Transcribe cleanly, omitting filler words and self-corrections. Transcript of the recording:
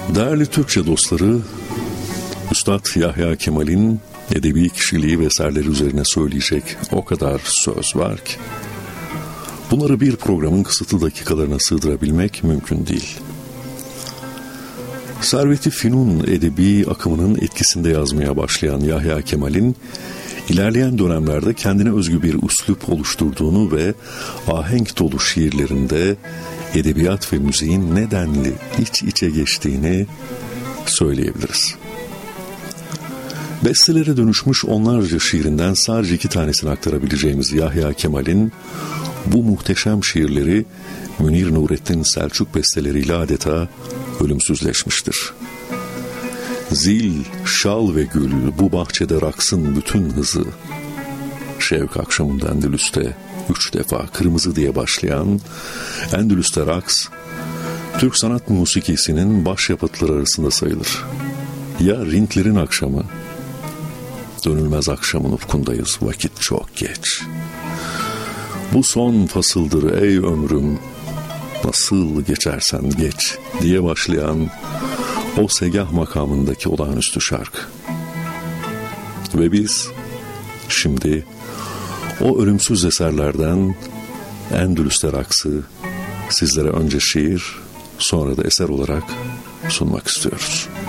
Değerli Türkçe dostları, Üstad Yahya Kemal'in edebi kişiliği ve eserleri üzerine söyleyecek o kadar söz var ki, bunları bir programın kısıtlı dakikalarına sığdırabilmek mümkün değil. Servet-i Fünun edebi akımının etkisinde yazmaya başlayan Yahya Kemal'in, ilerleyen dönemlerde kendine özgü bir üslup oluşturduğunu ve ahenk dolu şiirlerinde edebiyat ve müziğin nedenli iç içe geçtiğini söyleyebiliriz. Bestelere dönüşmüş onlarca şiirinden sadece 2 tanesini aktarabileceğimiz Yahya Kemal'in bu muhteşem şiirleri Münir Nurettin Selçuk besteleriyle adeta ölümsüzleşmiştir. Zil, şal ve gül bu bahçede raksın bütün hızı. Şevk akşamında Endülüs'te 3 defa kırmızı diye başlayan Endülüs'te raks, Türk sanat musikisinin başyapıtları arasında sayılır. Ya Rintlerin akşamı, dönülmez akşamın ufkundayız, vakit çok geç. Bu son fasıldır ey ömrüm, nasıl geçersen geç diye başlayan o segah makamındaki olağanüstü şarkı. Ve biz şimdi o ölümsüz eserlerden Endülüs'te raksı sizlere önce şiir, sonra da eser olarak sunmak istiyoruz.